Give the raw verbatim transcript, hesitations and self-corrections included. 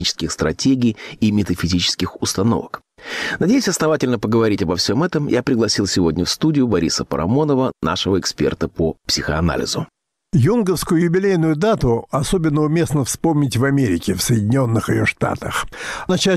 психологических стратегий и метафизических установок. Надеюсь основательно поговорить обо всем этом, я пригласил сегодня в студию Бориса Парамонова, нашего эксперта по психоанализу. Юнговскую юбилейную дату особенно уместно вспомнить в Америке, в Соединенных ее Штатах. Начать